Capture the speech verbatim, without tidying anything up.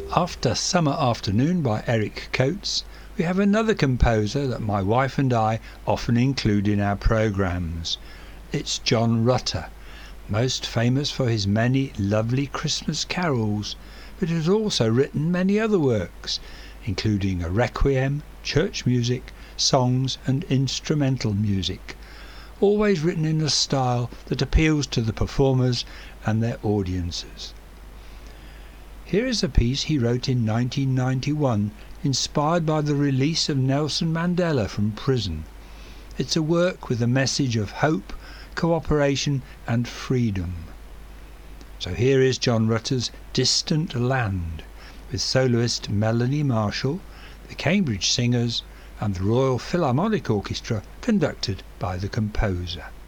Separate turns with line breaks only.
After Summer Afternoon by Eric Coates, we have another composer that my wife and I often include in our programmes. It's John Rutter, most famous for his many lovely Christmas carols, but has also written many other works, including a requiem, church music, songs and instrumental music, always written in a style that appeals to the performers and their audiences. Here is a piece he wrote in nineteen ninety-one, inspired by the release of Nelson Mandela from prison. It's a work with a message of hope, cooperation and freedom. So here is John Rutter's Distant Land, with soloist Melanie Marshall, the Cambridge Singers and the Royal Philharmonic Orchestra, conducted by the composer.